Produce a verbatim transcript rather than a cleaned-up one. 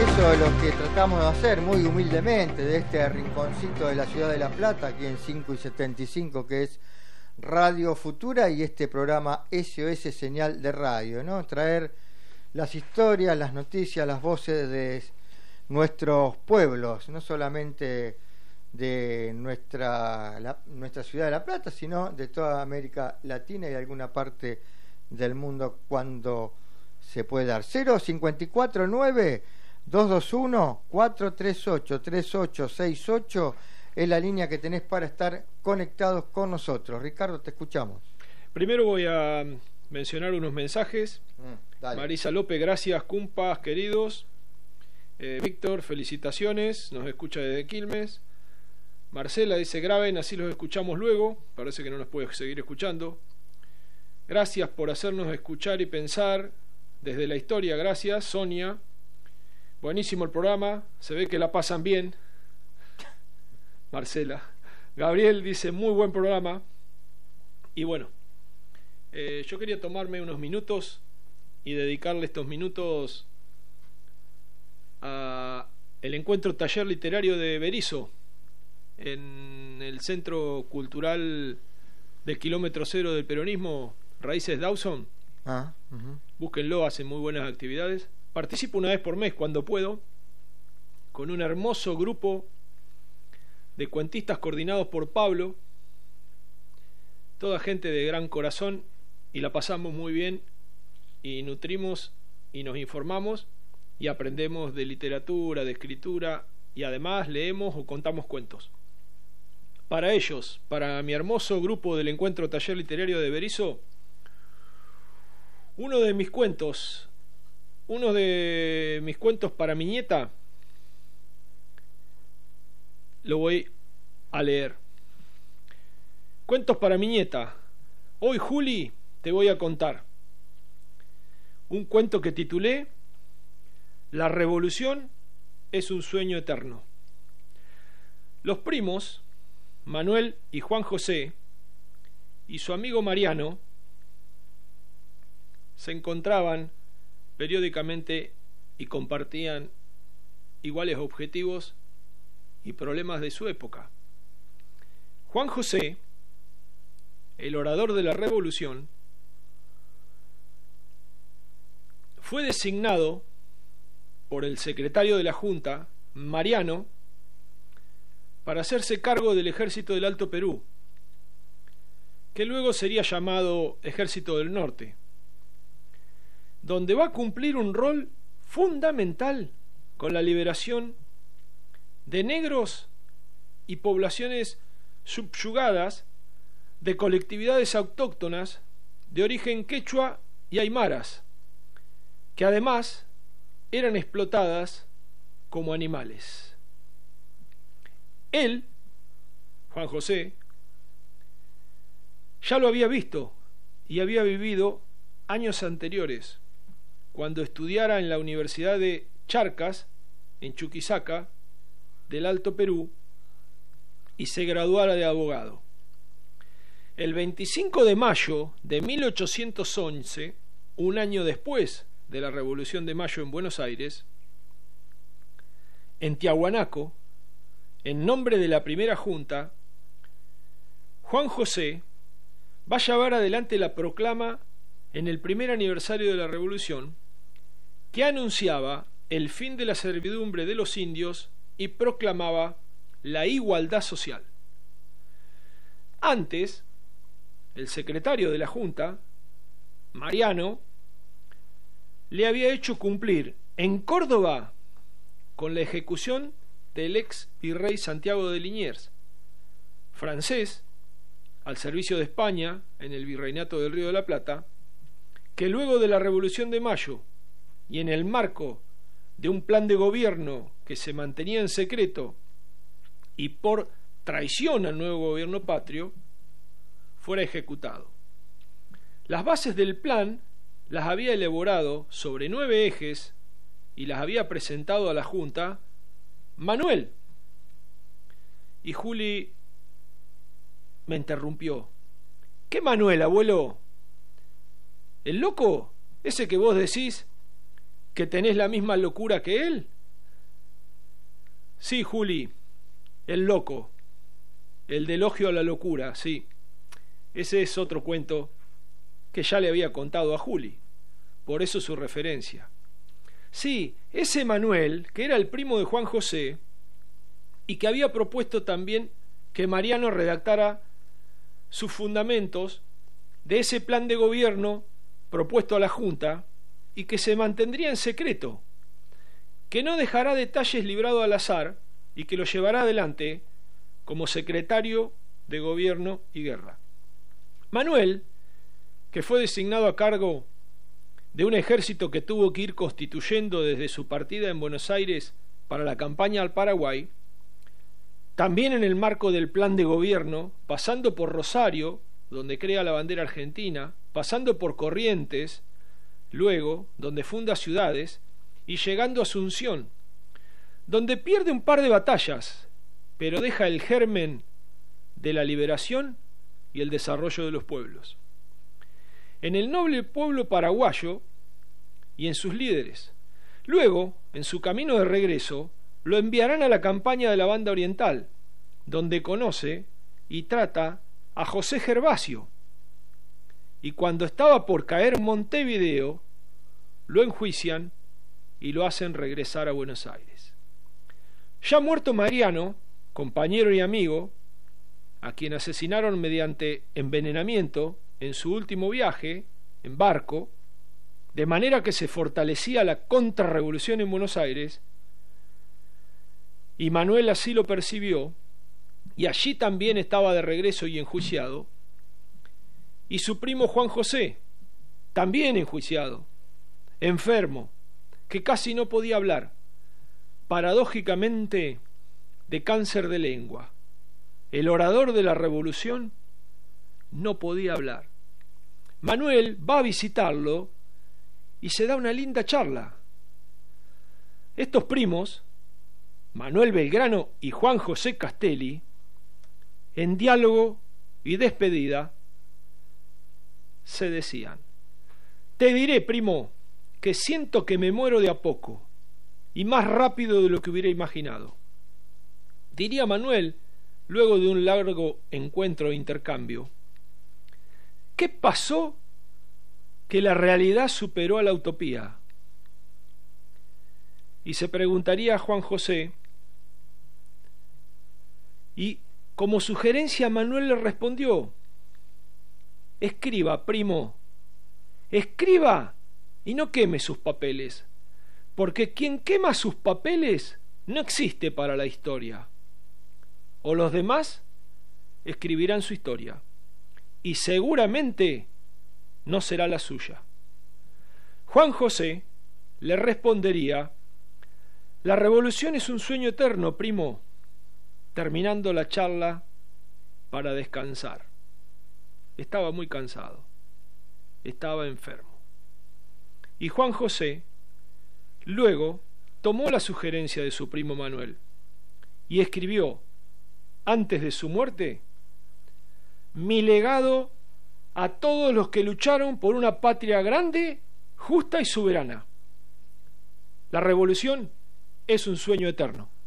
Eso es lo que tratamos de hacer muy humildemente de este rinconcito de la ciudad de La Plata, aquí en cinco y setenta y cinco, que es Radio Futura, y este programa S O S Señal de Radio, ¿no? Traer las historias, las noticias, las voces de nuestros pueblos, no solamente de nuestra, la, nuestra ciudad de La Plata, sino de toda América Latina y de alguna parte del mundo cuando se puede dar. Cero cincuenta y cuatro nueve dos dos uno cuatro tres ocho tres ocho seis ocho es la línea que tenés para estar conectados con nosotros. Ricardo, te escuchamos. Primero voy a mencionar unos mensajes. Mm, dale. Marisa López, gracias, cumpas queridos. eh, Víctor, felicitaciones, nos escucha desde Quilmes. Marcela dice, graben, así los escuchamos luego. Parece que no nos puede seguir escuchando. Gracias por hacernos escuchar y pensar desde la historia. Gracias, Sonia. Buenísimo el programa, se ve que la pasan bien. Marcela. Gabriel dice, muy buen programa. Y bueno, eh, yo quería tomarme unos minutos y dedicarle estos minutos a el encuentro taller literario de Berisso en el Centro Cultural del Kilómetro Cero del Peronismo, Raíces Dawson. Ah, uh-huh. Búsquenlo, hacen muy buenas actividades. Participo una vez por mes cuando puedo con un hermoso grupo de cuentistas coordinados por Pablo, toda gente de gran corazón, y la pasamos muy bien y nutrimos y nos informamos y aprendemos de literatura, de escritura, y además leemos o contamos cuentos. Para ellos, para mi hermoso grupo del Encuentro Taller Literario de Berisso, uno de mis cuentos Uno de mis cuentos para mi nieta lo voy a leer. Cuentos para mi nieta. Hoy, Juli, te voy a contar un cuento que titulé La revolución es un sueño eterno. Los primos, Manuel y Juan José, y su amigo Mariano, se encontraban periódicamente y compartían iguales objetivos y problemas de su época. Juan José, el orador de la revolución, fue designado por el secretario de la Junta, Mariano, para hacerse cargo del ejército del Alto Perú, que luego sería llamado Ejército del Norte, donde va a cumplir un rol fundamental con la liberación de negros y poblaciones subyugadas de colectividades autóctonas de origen quechua y aymaras, que además eran explotadas como animales. Él, Juan José, ya lo había visto y había vivido años anteriores, cuando estudiara en la Universidad de Charcas, en Chuquisaca, del Alto Perú, y se graduara de abogado. El veinticinco de mayo de mil ochocientos once, un año después de la Revolución de Mayo en Buenos Aires, en Tiahuanaco, en nombre de la primera junta, Juan José va a llevar adelante la proclama en el primer aniversario de la Revolución, que anunciaba el fin de la servidumbre de los indios y proclamaba la igualdad social. Antes, el secretario de la Junta, Mariano, le había hecho cumplir en Córdoba con la ejecución del ex virrey Santiago de Liniers, francés, al servicio de España en el virreinato del Río de la Plata, que luego de la Revolución de Mayo y en el marco de un plan de gobierno que se mantenía en secreto y por traición al nuevo gobierno patrio, fuera ejecutado. Las bases del plan las había elaborado sobre nueve ejes y las había presentado a la Junta Manuel. Y Juli me interrumpió. ¿Qué Manuel, abuelo? ¿El loco? ¿Ese que vos decís que tenés la misma locura que él? Sí, Juli, el loco, el de elogio a la locura, sí. Ese es otro cuento que ya le había contado a Juli, por eso su referencia. Sí, ese Manuel, que era el primo de Juan José, y que había propuesto también que Mariano redactara sus fundamentos de ese plan de gobierno propuesto a la Junta y que se mantendría en secreto, que no dejará detalles librados al azar y que lo llevará adelante como secretario de Gobierno y Guerra. Manuel, que fue designado a cargo de un ejército que tuvo que ir constituyendo desde su partida en Buenos Aires para la campaña al Paraguay, también en el marco del plan de gobierno, pasando por Rosario, donde crea la bandera argentina, pasando por Corrientes, luego, donde funda ciudades, y llegando a Asunción, donde pierde un par de batallas, pero deja el germen de la liberación y el desarrollo de los pueblos. En el noble pueblo paraguayo y en sus líderes. Luego, en su camino de regreso, lo enviarán a la campaña de la Banda Oriental, donde conoce y trata a José Gervasio. Y cuando estaba por caer en Montevideo, lo enjuician y lo hacen regresar a Buenos Aires. Ya muerto Mariano, compañero y amigo, a quien asesinaron mediante envenenamiento en su último viaje en barco, de manera que se fortalecía la contrarrevolución en Buenos Aires, y Manuel así lo percibió, y allí también estaba de regreso y enjuiciado, y su primo Juan José, también enjuiciado, enfermo, que casi no podía hablar, paradójicamente de cáncer de lengua. El orador de la revolución no podía hablar. Manuel va a visitarlo y se da una linda charla. Estos primos, Manuel Belgrano y Juan José Castelli, en diálogo y despedida, se decían: te diré, primo, que siento que me muero de a poco y más rápido de lo que hubiera imaginado. Diría Manuel, luego de un largo encuentro e intercambio: ¿qué pasó que la realidad superó a la utopía? Y se preguntaría a Juan José, y como sugerencia Manuel le respondió: escriba, primo, escriba y no queme sus papeles, porque quien quema sus papeles no existe para la historia. O los demás escribirán su historia, y seguramente no será la suya. Juan José le respondería: la revolución es un sueño eterno, primo, terminando la charla para descansar. Estaba muy cansado, estaba enfermo. Y Juan José luego tomó la sugerencia de su primo Manuel y escribió, antes de su muerte: mi legado a todos los que lucharon por una patria grande, justa y soberana. La revolución es un sueño eterno.